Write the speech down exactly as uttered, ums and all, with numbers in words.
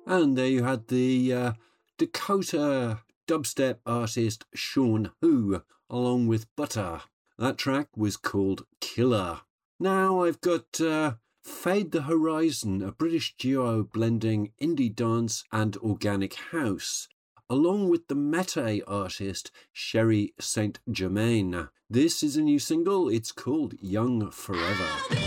And there you had the uh, Dakota dubstep artist Sean Hu, along with Butter. That track was called Killer. Now I've got uh, Fade the Horizon, a British duo blending indie dance and organic house, along with the Mete artist Sherry Saint Germain. This is a new single, it's called Young Forever.